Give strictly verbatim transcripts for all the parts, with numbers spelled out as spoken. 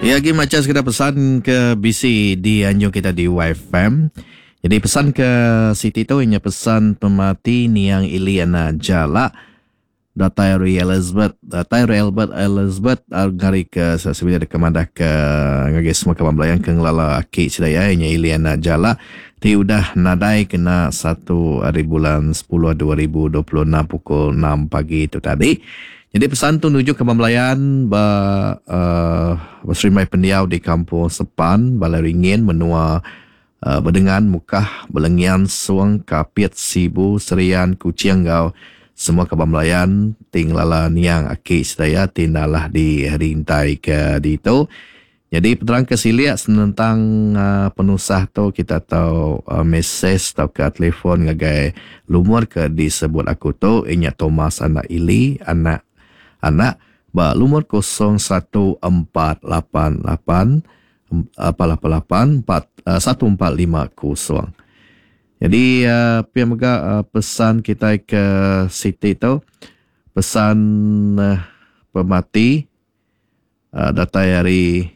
Ya, lagi macam sekedar pesan ke B C di anjung kita di Y F M. Jadi pesan ke Siti tu hanya pesan pemati niang Iliana Jala. Datayri Elizabeth, Datayri Elizabeth Elizabeth ngari ke sebenarnya kemadah ke ngagi semua kebamblayan ke ngelala aki sedaya nya Iliana Jala. Ti udah nadai kena satu hari bulan sepuluh dua ribu dua puluh enam pukul enam pagi itu tadi. Jadi pesan tu menuju ke pembelayan ba uh, berserimai pendiau di kampung Sepan, Balaringin, menua uh, berdengan mukah belengian suang kapit sibu serian kuciang gau semua kebambelayan tinglala niang aki sedaya tinalah di rintai ke dito. Jadi penerang kesilia tentang uh, penusah tu kita tahu uh, mesej atau ke telefon ngagai lumur ke disebut aku tu inya Thomas anak Ili anak anak ba lumur kosong satu empat lapan lapan apa lapan lapan empat satu empat lima kosong. Jadi uh, pihak mega uh, pesan kita ke Siti tu pesan uh, pemati uh, data dari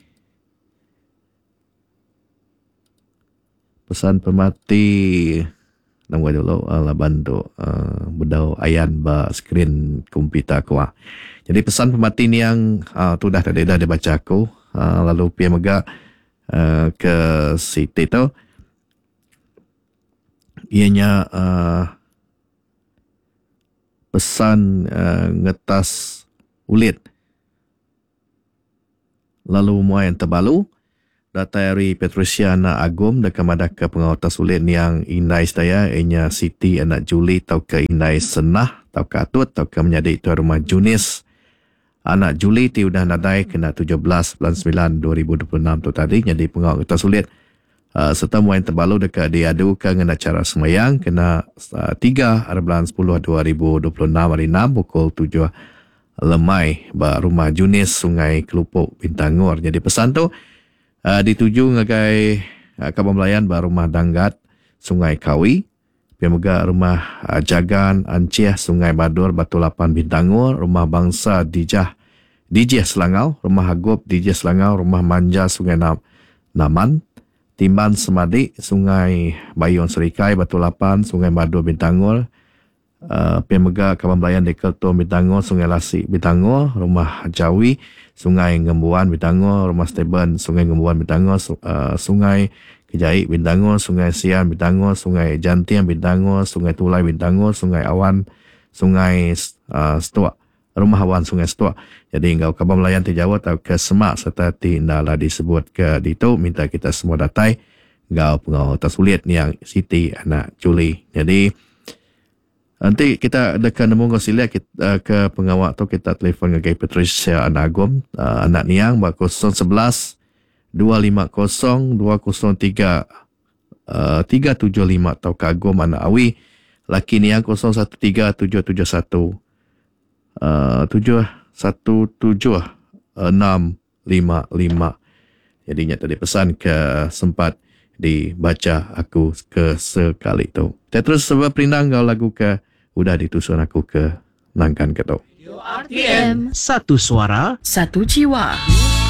pesan pemati nama dulu ala bantu uh, bedau ayan ba skrin komputer ku. Jadi pesan pemati ni yang uh, tu dah tadi dah dibaca aku uh, lalu pihak mega uh, ke Siti tu ianya uh, pesan uh, ngetas ulit lalu muai yang terbalu datari Petrusiana Agum dekat madaka pengawatas ulit yang inai sedaya ianya Siti anak Juli tau ke inai Senah tau ke Atut tau ke menjadi tuan rumah Junis anak Juli ti udah nadai kena tujuh belas bulan sembilan dua ribu dua puluh enam tu tadi jadi pengawatas ulit. Uh, serta muain terbalu dekat diadu ke dengan acara semayang kena uh, tiga hari bulan sepuluh dua ribu dua puluh enam hari enam pukul tujuh lemai ba rumah Junis Sungai Kelupuk Bintangor. Jadi pesan tu uh, dituju ngagai uh, Kampung Melayan ba rumah Danggat Sungai Kawi, Piamuga rumah uh, Jagan Anciah Sungai Badur Batu Lapan Bintangor, rumah Bangsa Dijah Dijah Selangau, rumah Hagup Dijah Selangau, rumah Manja Sungai Nam, Naman Timban Semadi, Sungai Bayun Serikai, Batu Lapan, Sungai Madu Bintangor, uh, Pemega Kampung Melayan di Kelton Bintangor, Sungai Lasik Bintangor, Rumah Jawi, Sungai Ngembuan Bintangor, Rumah Steben, Sungai Ngembuan Bintangor, uh, Sungai Kejai Bintangor, Sungai Sian Bintangor, Sungai Jantian Bintangor, Sungai Tulai Bintangor, Sungai Awan, Sungai uh, Stua, Rumah Awan Sungai Stua. Jadi engkau Kampung Melayan di Jawa atau ke Semak serta tindalah disebut ke dito minta kita semua datai engkau pengau tersulit ni yang Siti anak Juli. Jadi nanti kita dekat nemu ngosilia kita uh, ke pengawak tu kita telefon ke Patricia anak Agum uh, anak niang ba kosong sebelas dua lima kosong dua kosong tiga tiga tujuh lima atau ke Agum anak Awi laki niang kosong satu tiga tujuh tujuh satu tujuh satu tujuh enam lima lima. Jadinya tadi pesan ke sempat dibaca aku ke sekali tu. Saya terus sebab perindang kau lagu ke udah ditusun aku ke nangkan ke tu. R T M satu suara satu jiwa.